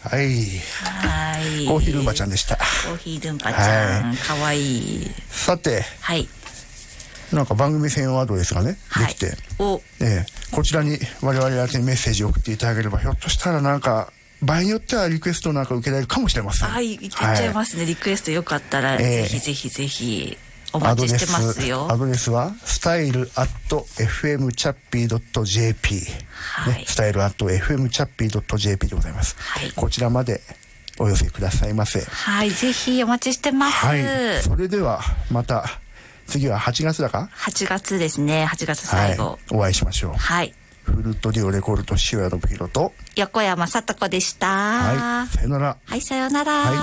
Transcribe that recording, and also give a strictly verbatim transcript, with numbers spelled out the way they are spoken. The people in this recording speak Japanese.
はい。 はい。 コーヒールンバちゃんでした。 コーヒールンバちゃん、かわいい。 さて、 はい。 なんか番組専用アドレスがね、 はい、 できて、 お、 えー、こちらに我々宛てにメッセージを送っていただければ、ひょっとしたらなんか場合によってはリクエストなんか受けられるかもしれません。 はい、言っちゃいますね、はい、リクエストよかったら、えー、ぜひぜひぜひお待ちしてますよ。 アドレスはスタイルアット エフエムチャッピードットジェーピー、 はい、 ね、スタイルアット エフエムチャッピードットジェーピー でございます、 はい、 こちらまでお寄せくださいませ。 はい、ぜひお待ちしてます。 はい、それではまた次ははちがつだかはちがつですね。はちがつ最後、 はい、お会いしましょう。 はい、 フルートデュオレコールと塩谷信弘と横山さと子でした。 はい、さよなら。 はい、さよなら。 はい。